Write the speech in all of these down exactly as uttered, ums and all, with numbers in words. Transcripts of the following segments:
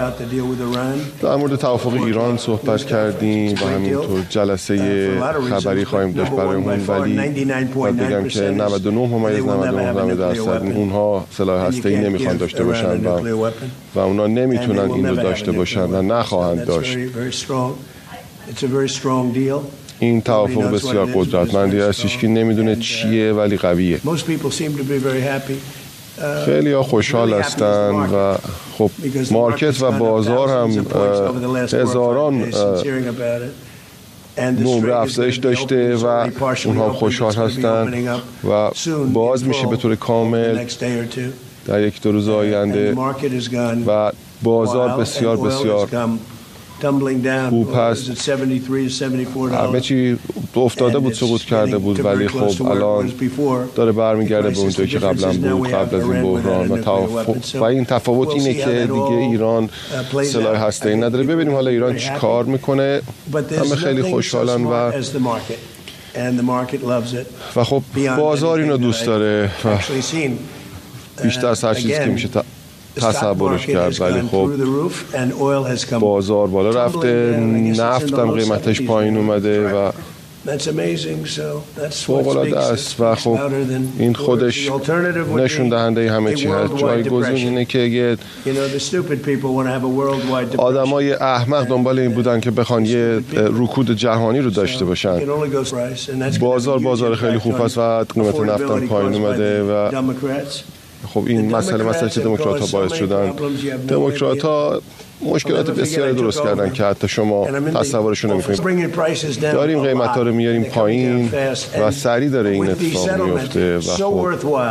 در مورد توافق ایران صحبت کردیم و همینطور جلسه خبری خواهیم داشت برای اون، ولی باید بگم که نود و نه ممیز نود و نه درصد اونها سلاح هسته‌ای نمیخوان داشته باشن و و اونا نمیتونن این رو داشته باشن و نخواهند داشت. این توافق بسیار قدرتمندی است، هیچکی نمیدونه چیه ولی قویه. خیلی ها خوشحال هستند و خب مارکت و بازار هم هزاران نمره افزایش داشته و اونها خوشحال هستند و باز میشه به طور کامل در یک دو روز آینده و بازار بسیار بسیار خوب هست. همه چی افتاده بود، سقوط کرده بود، ولی خب الان داره برمیگرده به اونجایی که قبلا بود، قبل از این بحران و توافق. و این تفاوت اینه که دیگه ایران سلاح هسته‌ای نداره. ببینیم حالا ایران چی کار میکنه. همه خیلی خوشحالن و و خب بازار اینو دوست داره و بیشتر از هر چیزی که میشه تصورش کرد، ولی خب بازار بالا رفته، نفت هم قیمتش پایین اومده و فوق‌العاده است و خب این خودش نشون دهنده همه چی هست. جایگزین اینه که یه آدمای احمق دنبال این بودن که بخوان یه رکود جهانی رو داشته باشن. بازار بازار خیلی خوب است و قیمت نفت هم پایین اومده و خب این مسئله مسئله که دموکرات ها باعث شدن. دموکرات ها مشکلات بسیاری درست کردن که حتی شما تصورشو نمی‌کنید. داریم قیمت ها رو میاریم پایین و سریع داره این اتفاق میفته و خب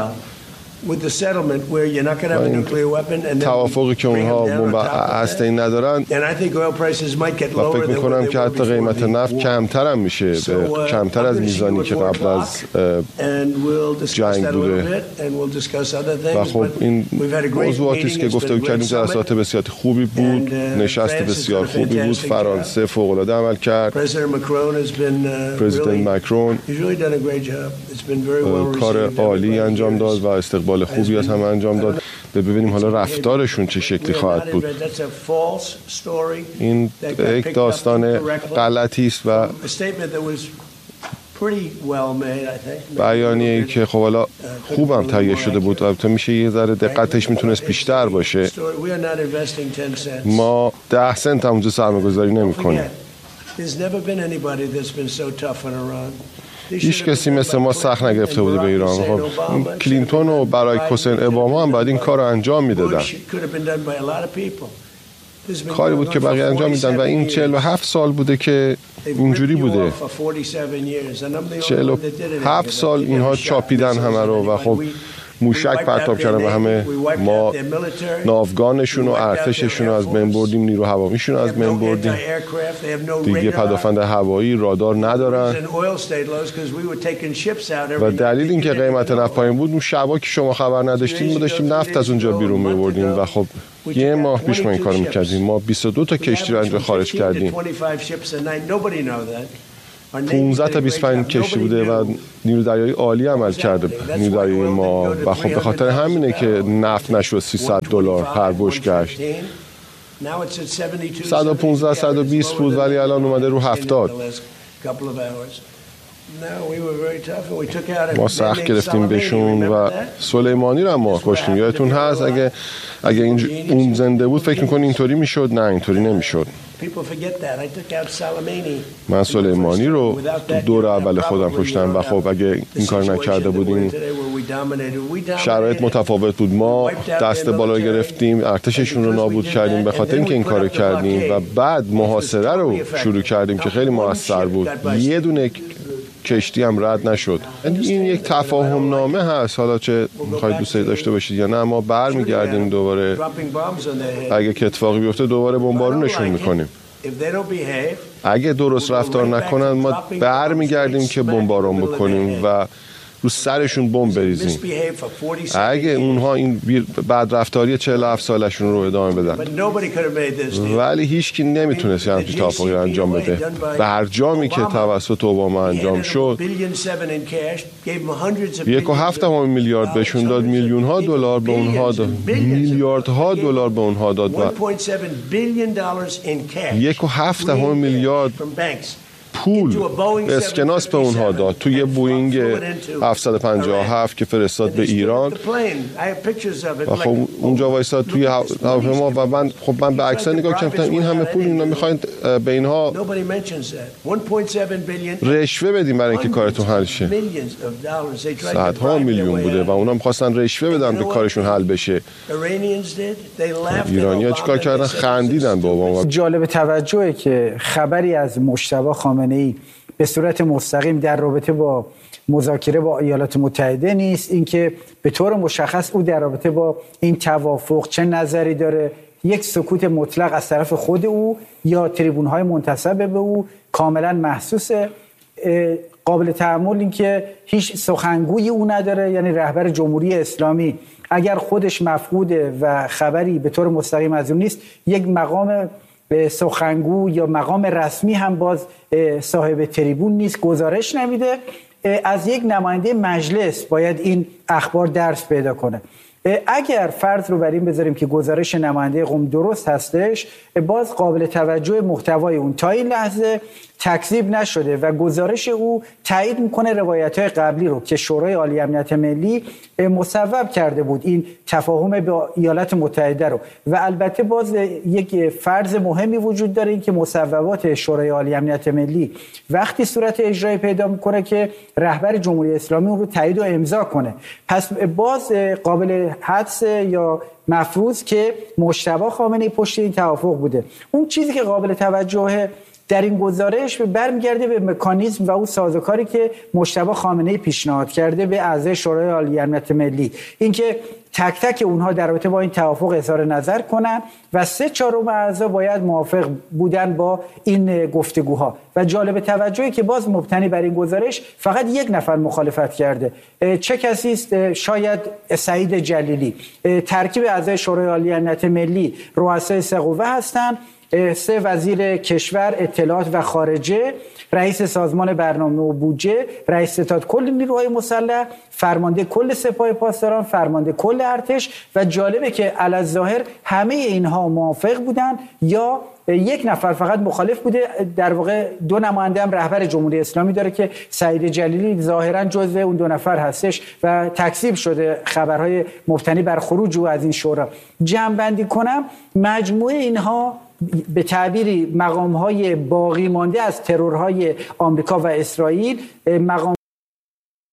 توافقی که اونها بمب هسته‌ای ندارن و فکر میکنم که حتی قیمت نفت کمتر هم میشه، کمتر از میزانی که قبل از جنگ بوده و خب این موضوعاتی است که گفتگو کردیم. جلسات بسیار خوبی بود، نشست بسیار خوبی بود. فرانسه فوق‌العاده عمل کرد. پرزیدنت مکرون کار عالی انجام داد و استقبال خوبی از هم انجام داد. ببینیم حالا رفتارشون چه شکلی خواهد بود. این یک داستان غلطی است و بیانیه‌ای که خب حالا خوبم تهیه شده بود، البته میشه یه ذره دقتش میتونست بیشتر باشه. ما ده سنت هم اونجا سرمایه‌گذاری نمی‌کنیم. هیچ کسی مثل ما سخت نگرفته بوده به ایران. خب کلینتون و برای حسین اوباما هم بعد این کار رو انجام میدادن. کاری بود که بقیه انجام میدن و این چهل و هفت سال بوده که اینجوری بوده. چهل و هفت سال اینها چاپیدن همه رو و خب موشک پرتاب کردن و همه ما ناوگانشون و ارتششون رو از بین بردیم، نیرو هوامیشون رو از بین بردیم. دیگه پدافند هوایی، رادار ندارن و دلیل اینکه قیمت نفت پایین بود اون شبا که شما خبر نداشتیم ما داشتیم نفت از اونجا بیرون می‌بردیم و خب یه ماه پیش ما این کارو می‌کردیم. ما بیست و دو تا کشتی رو اینجا خارج کردیم. پانزده تا بیست و پنج کشتی بوده و نیرو دریایی عالی عمل کرده نیرو دریایی ما و خب به خاطر همینه که نفت نشد سیصد دلار هر بشکش. صد و پانزده صد و بیست بود ولی الان اومده رو هفتاد. ما سخت گرفتیم بهشون و سلیمانی رو هم ما کشتیم. یادتون هست اگه اگه این اون زنده بود فکر می‌کنی اینطوری میشد؟ نه اینطوری نمیشد. من سلیمانی رو دور اول خودم کشتم و خب اگه این کار نکرده بودیم شرایط متفاوت بود. ما دست بالا گرفتیم، ارتششون رو نابود کردیم به خاطر اینکه این کارو کردیم و بعد محاصره رو شروع کردیم که خیلی موثر بود. یه دونه کشتی هم رد نشد. این یک تفاهم نامه هست، حالا چه میخواید دوستی داشته باشید یا نه ما برمیگردیم دوباره. اگه که اتفاقی بیفته دوباره بمبارونشون میکنیم. اگه درست رفتار نکنن ما برمیگردیم که بمبارون بکنیم و رو سرشون بمب بریزیم. اگه اونها این بدرفتاری چهل و هفت سالشون رو ادامه بدن، ولی هیچ کی نمیتونست یه همچین توافقی رو انجام بده. برجامی که توسط اوباما انجام شد، یک و هفت میلیارد بهشون داد، میلیون ها دلار به اونها داد، میلیاردها دلار به اونها داد و یک و هفت میلیارد پول اسکناس به اونها داد توی یه بوینگ هفتصد و پنجاه و هفت که فرستاد به ایران و خب اونجا وایساد توی هواپیما و من خب من به عکس‌ها نگاه کردم، این همه پول اینا میخواین به اینها رشوه بدیم برای اینکه کارتون حل شه. صدها میلیون بوده و اونا میخواستن رشوه بدن که کارشون حل بشه. ایرانی‌ها چیکار کردن؟ خندیدن به اوباما. جالب توجهه که خبری از مجتبی خامنه‌ای به صورت مستقیم در رابطه با مذاکره با ایالات متحده نیست. اینکه به طور مشخص او در رابطه با این توافق چه نظری داره، یک سکوت مطلق از طرف خود او یا تریبون‌های منتسب به او کاملا محسوسه. قابل تأمل این که هیچ سخنگویی او نداره، یعنی رهبر جمهوری اسلامی اگر خودش مفقوده و خبری به طور مستقیم از اون نیست، یک مقام سخنگو یا مقام رسمی هم باز صاحب تریبون نیست، گزارش نمیده. از یک نماینده مجلس باید این اخبار درس پیدا کنه. اگر فرض رو بر این بذاریم که گزارش نماینده قم درست هستش، باز قابل توجه محتوای اون تا این لحظه تکذیب نشده و گزارش او تایید میکنه روایت‌های قبلی رو که شورای عالی امنیت ملی مصوب کرده بود، این تفاهم با ایالات متحده رو. و البته باز یک فرض مهمی وجود داره، این که مصوبات شورای عالی امنیت ملی وقتی صورت اجرایی پیدا میکنه که رهبر جمهوری اسلامی اون رو تایید و امضا کنه. پس باز قابل حدس یا مفروض که مجتبی خامنه‌ای پشت این توافق بوده. اون چیزی که قابل توجهه در این گزارش برمیگرده به مکانیزم و اون سازوکاری که مجتبی خامنه‌ای پیشنهاد کرده به اعضای شورای عالی امنیت ملی، اینکه تک تک اونها در رابطه با این توافق اظهار نظر کنن و سه چهارم اعضا باید موافق بودن با این گفتگوها. و جالب توجهی که باز مبتنی بر این گزارش فقط یک نفر مخالفت کرده. چه کسی است؟ شاید سعید جلیلی. ترکیب اعضای شورای عالی امنیت ملی رؤسای سه قوه هستند: سه وزیر کشور، اطلاعات و خارجه، رئیس سازمان برنامه و بودجه، رئیس ستاد کل نیروهای مسلح، فرمانده کل سپاه پاسداران، فرمانده کل ارتش. و جالبه که علی‌الظاهر همه اینها موافق بودن یا یک نفر فقط مخالف بوده. در واقع دو نماینده هم رهبر جمهوری اسلامی داره که سعید جلیلی ظاهرا جزو اون دو نفر هستش و تکذیب شده خبرهای مبتنی بر خروج او از این شورا. جمع بندی کنم، مجموعه اینها به تعبیری مقام‌های باقی مانده از ترورهای آمریکا و اسرائیل، مقام